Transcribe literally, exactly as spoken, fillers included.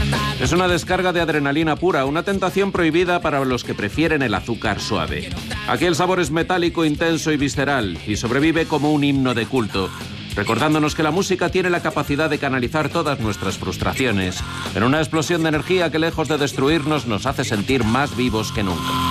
Es una descarga de adrenalina pura, una tentación prohibida para los que prefieren el azúcar suave. Aquí el sabor es metálico, intenso y visceral, y sobrevive como un himno de culto, recordándonos que la música tiene la capacidad de canalizar todas nuestras frustraciones en una explosión de energía que, lejos de destruirnos, nos hace sentir más vivos que nunca.